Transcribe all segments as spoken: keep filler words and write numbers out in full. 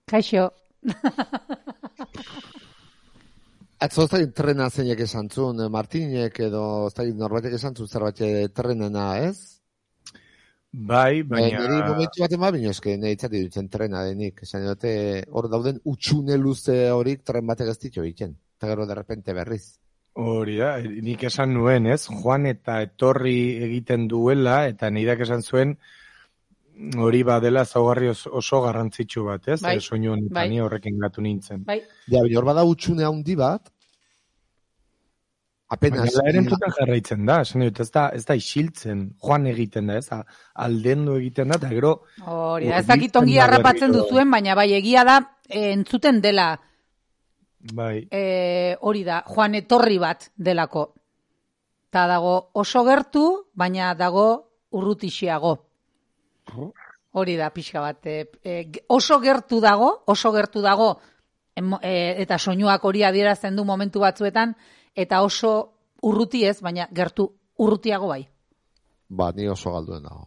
Kaixo. Atzo ez da trena zeinek esan zuen, Martinek edo ez da norbaitek esan zuen zerbait trenena, ez? Bai, baina... Neri momentu baten ba, baina eske nahitzati dutzen trena denik. Esan dute, hor dauden utxune luze horik tren batek ez ditu egiten. Eta gero derrepente berriz. Hori da, nik esan nuen, ez? Joan eta etorri egiten duela, eta nidak esan zuen, hori badela zaugarri oso garrantzitsu bat, ez? Bai, Soinu honetan, bai. ni horrekin gatu nintzen. Bai. Ja, hor bada utxune handi bat, apenas... Baina erentutan jarraitzen da, esan dut, ez da, ez da isiltzen, joan egiten da, ez da, aldendu egiten da, eta gero... Hori da, ez dakit ongi harrapatzen duzuen, baina bai, egia da, e, entzuten dela, bai. e, hori da, joan etorri bat delako. Ta dago oso gertu, baina dago urrutixiago. Hori da, pixka bat. E, e, oso gertu dago, oso gertu dago, em, e, eta soinuak hori adierazten du momentu batzuetan, eta oso urruti ez, baina gertu urrutiago bai. Ba, ni oso galduen dago.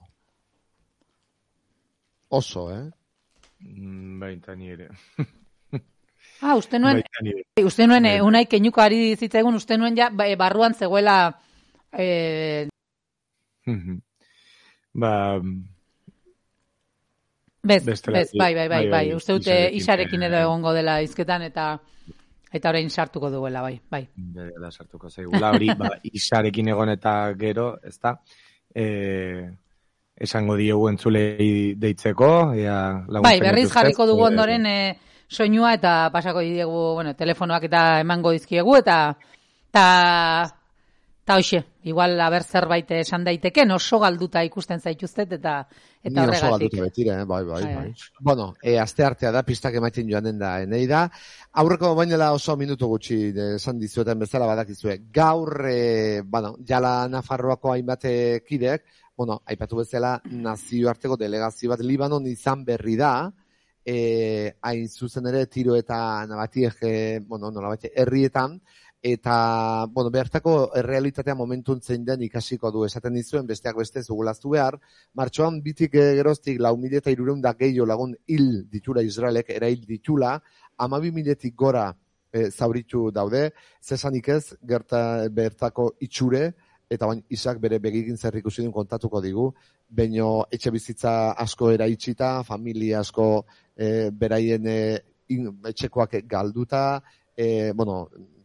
Oso, eh? Baita ni ere. Ah, uste nuen, uste nuen, eh, unai keinuko ari zitzaigun, uste nuen ja, barruan zegoela... Eh... ba... Bez, bez, bai, bai, bai, bai, uste dute isarekin edo egongo dela izketan, eta... Eta orain sartuko duela, bai, bai. Bera, sartuko zaigula, hori, ba, isarekin egon eta gero, ez da, e, esango diogu entzulei deitzeko, ea laguntzen. Bai, berriz jarriko dugu ondoren e, soinua, eta pasako diegu, bueno, telefonoak eta emango dizkiegu, eta, eta, eta hoxe, igual, haber zerbait esan daiteken, oso galduta ikusten zaituztet, eta, eta horregatik. Ni oso galduta betire, eh? bai, bai, bai. bai. Bueno, e, aste artea da, pistak emaiten joan den da, enei da, aurreko bainela oso minutu gutxi esan dizueten bezala badakizue. Gaur, e, bueno, jala Nafarroako hainbat kidek, bueno, aipatu bezala nazioarteko delegazio bat Libanon izan berri da, e, hain zuzen ere tiro eta nabatiek, e, bueno, nolabait herrietan, eta, bueno, bertako errealitatea momentun zein den ikasiko du esaten dizuen, besteak beste zugulaztu behar, martxoan bitik geroztik lau mila eta hirureun da gehiago lagun hil ditula Israelek, erail ditula, hamabi miletik gora e, zauritu daude, zesanik ez, gerta, bertako itxure, eta bain Isak bere begigin zer ikusi duen kontatuko digu, baino etxe bizitza asko eraitsita, familia asko e, beraien e, in, etxekoak galduta, e, bueno,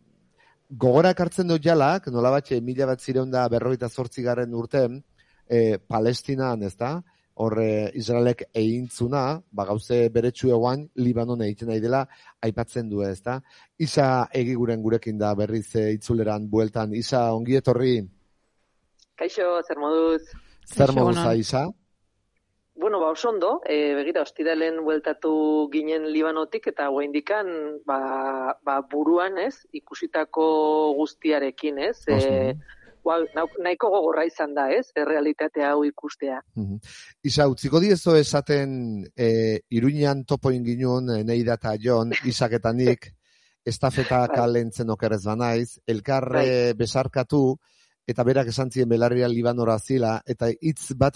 gogora ekartzen dut jalak, nola batxe, mila bat zireun da berrogeita zortzigarren urten, e, Palestinan, ez da, horre Israelek egintzuna, ba gauze beretsu eguan, Libanon egiten nahi dela, aipatzen du, ez da. Isa egiguren gurekin da berriz e, itzuleran bueltan. Isa, ongi etorri? Kaixo, zer moduz? Zer moduza, Isa? Bueno, ba, oso ondo, e, begira, hostiralen bueltatu ginen Libanotik, eta guaindikan, ba, ba, buruan, ez, ikusitako guztiarekin, ez, e, ba, nahiko gogorra izan da, ez, errealitatea hau ikustea. Uh-huh. Isa, utziko diezo esaten e, Iruñan topo inginun, Neida eta Jon, Isak eta nik, estafetak alentzen okerrez banaiz, elkarre besarkatu, eta berak esan ziren belarria Libanora zila, eta hitz bat